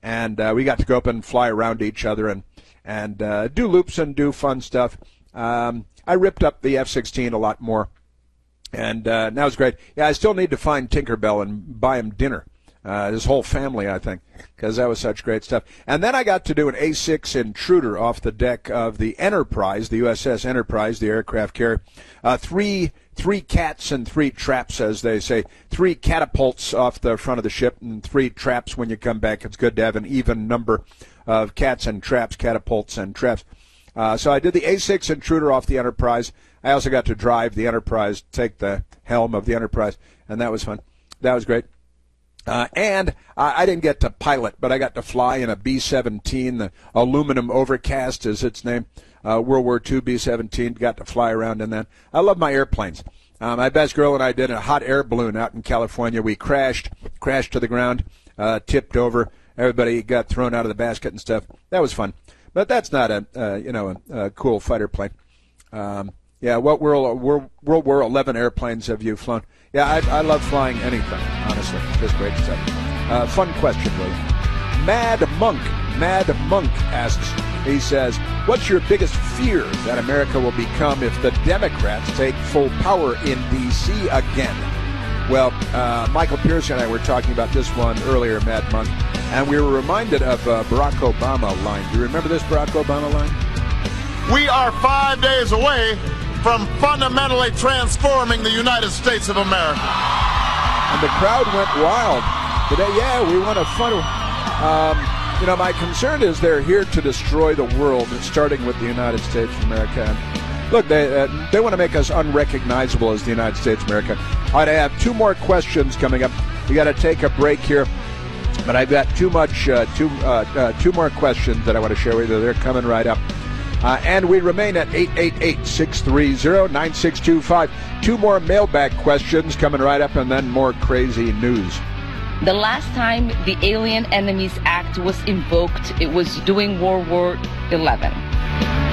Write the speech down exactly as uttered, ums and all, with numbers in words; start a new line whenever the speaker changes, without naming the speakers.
and uh, we got to go up and fly around each other and and uh, do loops and do fun stuff. Um, I ripped up the F sixteen a lot more, and uh, that was great. Yeah, I still need to find Tinkerbell and buy him dinner. Uh, his whole family, I think, because that was such great stuff. And then I got to do an A six intruder off the deck of the Enterprise, the U S S Enterprise, the aircraft carrier. Uh, three three cats and three traps, as they say. Three catapults off the front of the ship and three traps when you come back. It's good to have an even number of cats and traps, catapults and traps. Uh, so I did the A six intruder off the Enterprise. I also got to drive the Enterprise, take the helm of the Enterprise, and that was fun. That was great. Uh, and uh, I didn't get to pilot, but I got to fly in a B seventeen, the Aluminum Overcast is its name, uh, World War Two B seventeen, got to fly around in that. I love my airplanes. Uh, my best girl and I did a hot air balloon out in California. We crashed, crashed to the ground, uh, tipped over. Everybody got thrown out of the basket and stuff. That was fun. But that's not a, uh, you know, a, a cool fighter plane. Um, yeah, what World, World, World War Eleven airplanes have you flown? Yeah, I, I love flying anything, honestly. Just great stuff. Uh, fun question, William. Mad Monk, Mad Monk asks, he says, what's your biggest fear that America will become if the Democrats take full power in D C again? Well, uh, Michael Pearson and I were talking about this one earlier, Mad Monk, and we were reminded of uh, Barack Obama line. Do you remember this Barack Obama line?
We are five days away from fundamentally transforming the United States of America.
And the crowd went wild today. Yeah, we want to fun. Um, you know, my concern is they're here to destroy the world, starting with the United States of America. And look, they uh, they want to make us unrecognizable as the United States of America. I have two more questions coming up. We got to take a break here, but I've got too much, uh, two uh, uh, two more questions that I want to share with you. They're coming right up. Uh, and we remain at eight eight eight, six three zero, nine six two five. Two more mailbag questions coming right up, and then more crazy news.
The last time the Alien Enemies Act was invoked, it was during World War Eleven.